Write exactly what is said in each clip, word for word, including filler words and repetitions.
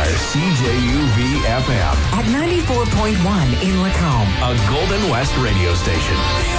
C J U V F M. At ninety-four point one in Lacombe. A Golden West radio station.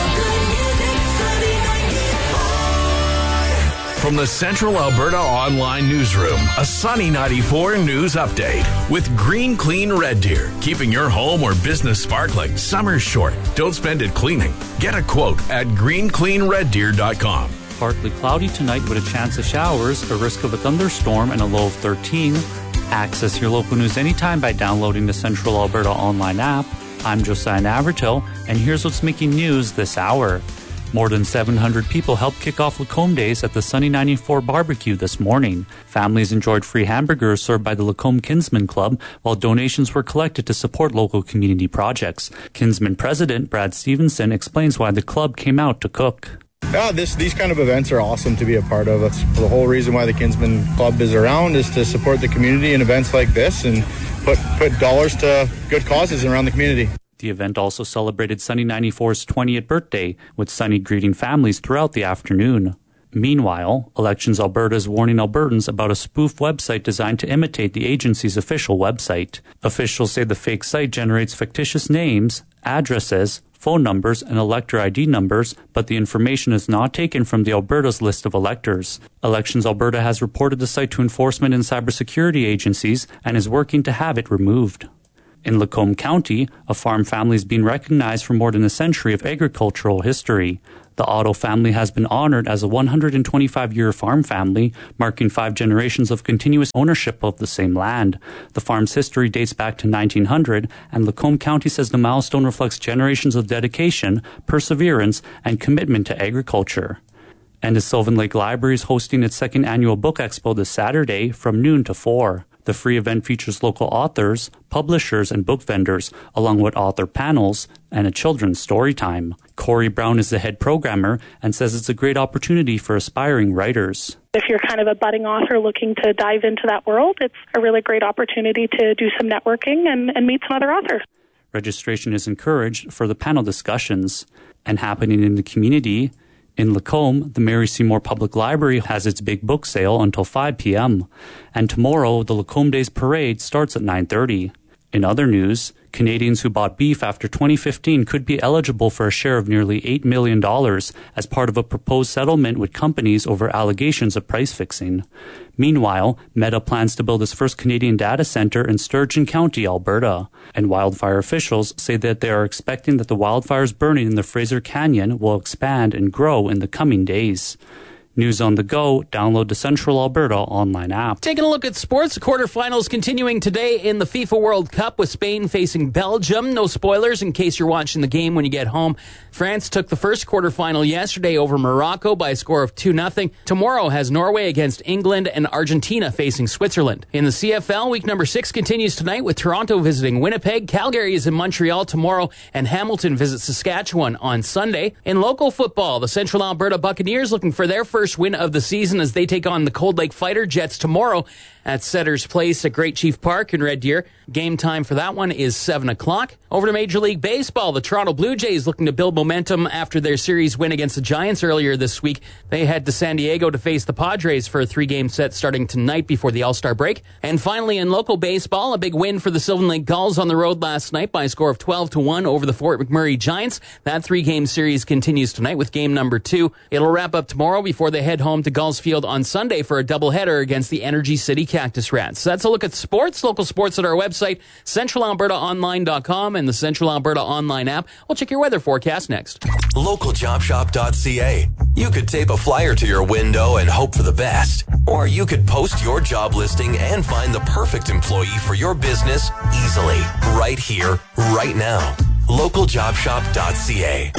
From the Central Alberta Online Newsroom, a Sunny ninety-four News Update with Green Clean Red Deer. Keeping your home or business sparkling. Summer's short. Don't spend it cleaning. Get a quote at green clean red deer dot com. Partly cloudy tonight with a chance of showers, a risk of a thunderstorm, and a low of thirteen. Access your local news anytime by downloading the Central Alberta Online app. I'm Josiah Navertil, and here's what's making news this hour. More than seven hundred people helped kick off Lacombe Days at the Sunny ninety-four barbecue this morning. Families enjoyed free hamburgers served by the Lacombe Kinsman Club, while donations were collected to support local community projects. Kinsman President Brad Stevenson explains why the club came out to cook. Yeah, this these kind of events are awesome to be a part of. That's the whole reason why the Kinsman Club is around, is to support the community in events like this and put, put dollars to good causes around the community. The event also celebrated Sunny ninety-four's twentieth birthday, with Sunny greeting families throughout the afternoon. Meanwhile, Elections Alberta is warning Albertans about a spoof website designed to imitate the agency's official website. Officials say the fake site generates fictitious names, addresses, phone numbers, and elector I D numbers, but the information is not taken from the Alberta's list of electors. Elections Alberta has reported the site to enforcement and cybersecurity agencies and is working to have it removed. In Lacombe County, a farm family has been recognized for more than a century of agricultural history. The Otto family has been honored as a one hundred twenty-five year farm family, marking five generations of continuous ownership of the same land. The farm's history dates back to nineteen hundred, and Lacombe County says the milestone reflects generations of dedication, perseverance, and commitment to agriculture. And the Sylvan Lake Library is hosting its second annual book expo this Saturday from noon to four. The free event features local authors, publishers, and book vendors, along with author panels and a children's story time. Corey Brown is the head programmer and says it's a great opportunity for aspiring writers. If you're kind of a budding author looking to dive into that world, it's a really great opportunity to do some networking and, and meet some other authors. Registration is encouraged for the panel discussions. And happening in the community, in Lacombe, the Mary Seymour Public Library has its big book sale until five p.m. And tomorrow, the Lacombe Days Parade starts at nine thirty. In other news, Canadians who bought beef after twenty fifteen could be eligible for a share of nearly eight million dollars as part of a proposed settlement with companies over allegations of price fixing. Meanwhile, Meta plans to build its first Canadian data center in Sturgeon County, Alberta. And wildfire officials say that they are expecting that the wildfires burning in the Fraser Canyon will expand and grow in the coming days. News on the go, download the Central Alberta online app. Taking a look at sports, the quarterfinals continuing today in the FIFA World Cup with Spain facing Belgium. No spoilers in case you're watching the game when you get home. France took the first quarterfinal yesterday over Morocco by a score of two nothing. Tomorrow has Norway against England and Argentina facing Switzerland. In the C F L, week number six continues tonight with Toronto visiting Winnipeg. Calgary is in Montreal tomorrow, and Hamilton visits Saskatchewan on Sunday. In local football, the Central Alberta Buccaneers looking for their first win of the season as they take on the Cold Lake Fighter Jets tomorrow at Setter's Place at Great Chief Park in Red Deer. Game time for that one is seven o'clock. Over to Major League Baseball, the Toronto Blue Jays looking to build momentum after their series win against the Giants earlier this week. They head to San Diego to face the Padres for a three-game set starting tonight before the All-Star break. And finally, in local baseball, a big win for the Sylvan Lake Gulls on the road last night by a score of twelve to one over the Fort McMurray Giants. That three-game series continues tonight with game number two. It'll wrap up tomorrow before they head home to Gulls Field on Sunday for a doubleheader against the Energy City Cactus Rats. So that's a look at sports, local sports at our website, central alberta online dot com and the Central Alberta Online app. We'll check your weather forecast next. local job shop dot c a. You could tape a flyer to your window and hope for the best. Or you could post your job listing and find the perfect employee for your business easily, right here, right now. local job shop dot c a.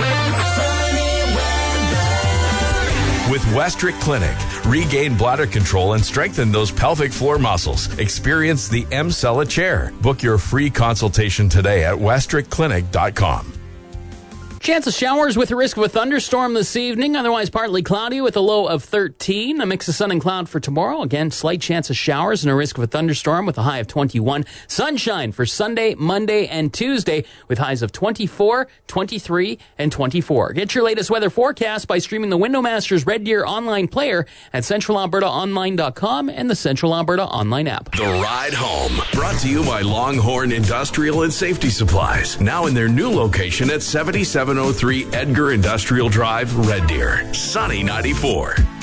With Westrick Clinic, regain bladder control and strengthen those pelvic floor muscles. Experience the M-Cella chair. Book your free consultation today at westrick clinic dot com. Chance of showers with a risk of a thunderstorm this evening. Otherwise partly cloudy with a low of thirteen. A mix of sun and cloud for tomorrow. Again, slight chance of showers and a risk of a thunderstorm with a high of twenty-one. Sunshine for Sunday, Monday, and Tuesday with highs of twenty-four, twenty-three, and twenty-four. Get your latest weather forecast by streaming the Windowmasters Red Deer online player at central alberta online dot com and the Central Alberta online app. The Ride Home, brought to you by Longhorn Industrial and Safety Supplies. Now in their new location at seventy-seven oh three Edgar Industrial Drive, Red Deer. Sunny ninety-four.